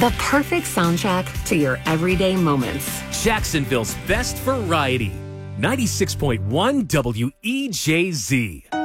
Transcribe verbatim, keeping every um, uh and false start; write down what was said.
The perfect soundtrack to your everyday moments. Jacksonville's best variety. ninety-six point one W E J Z.